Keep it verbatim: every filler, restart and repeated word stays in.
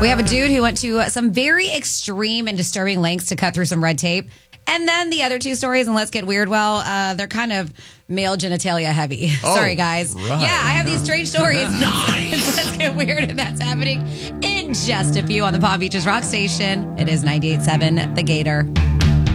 We have a dude who went to some very extreme and disturbing lengths to cut through some red tape. And then the other two stories, and let's get weird, well, uh, they're kind of male genitalia heavy. Oh, Sorry, guys. right. Yeah, I have these strange stories. Let's get weird, and that's happening in just a few on the Palm Beaches Rock Station. It is ninety-eight point seven The Gator.